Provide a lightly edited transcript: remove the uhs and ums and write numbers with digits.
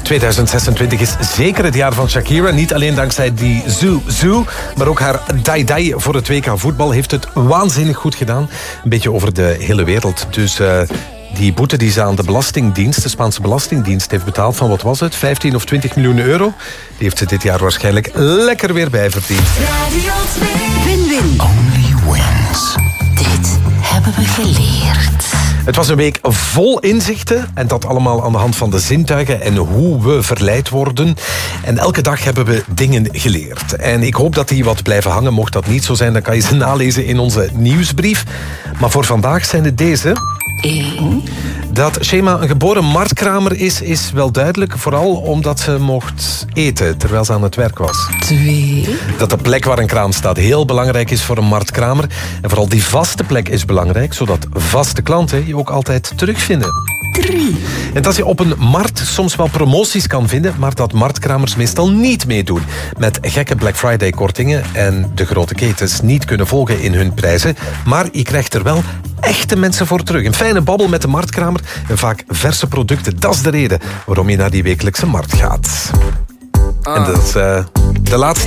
2026 is zeker het jaar van Shakira. Niet alleen dankzij die Zoo, maar ook haar Dai voor het WK voetbal heeft het waanzinnig goed gedaan. Een beetje over de hele wereld. Dus die boete die ze aan de Spaanse Belastingdienst heeft betaald van, wat was het, 15 of 20 miljoen euro, die heeft ze dit jaar waarschijnlijk lekker weer bijverdiend. Radio 2. Win-win. Only wins. Dit hebben we geleerd. Het was een week vol inzichten en dat allemaal aan de hand van de zintuigen en hoe we verleid worden. En elke dag hebben we dingen geleerd. En ik hoop dat die wat blijven hangen. Mocht dat niet zo zijn, dan kan je ze nalezen in onze nieuwsbrief. Maar voor vandaag zijn het deze. 1. Dat Shema een geboren marktkramer is wel duidelijk. Vooral omdat ze mocht eten terwijl ze aan het werk was. 2. Dat de plek waar een kraam staat heel belangrijk is voor een marktkramer. En vooral die vaste plek is belangrijk, zodat vaste klanten je ook altijd terugvinden. 3. En dat je op een markt soms wel promoties kan vinden, maar dat marktkramers meestal niet meedoen. Met gekke Black Friday kortingen en de grote ketens niet kunnen volgen in hun prijzen. Maar je krijgt er wel echte mensen voor terug. Een fijne babbel met de marktkramer en vaak verse producten. Dat is de reden waarom je naar die wekelijkse markt gaat. En dat is de laatste